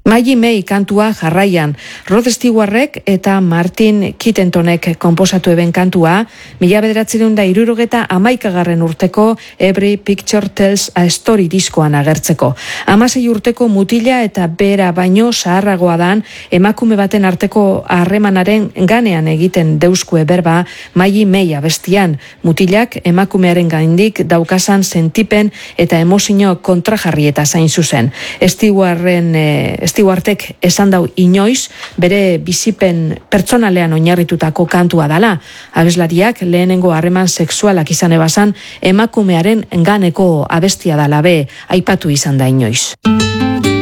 Maggie May kantua jarraian. Rod Stewartek eta Martin Kittentonek konposatu eben kantua, 1971 urteko Every Picture Tells a Story diskoan agertzeko. 16 urteko mutila eta bera baino zaharragoa dan emakume baten arteko harremanaren ganean egiten deuskue berba Maggie May abestian. Mutilak emakumearen gaindik daukasan sentipen eta emozio kontrajarri eta zain zuzen. Stewartek esan dau inoiz, bere bizipen pertsonalean oinarritutako kantua dala. Abeslariak lehenengo harreman sexualak izan ebazan emakumearen ganeko abestia dala be, aipatu izan da inoiz.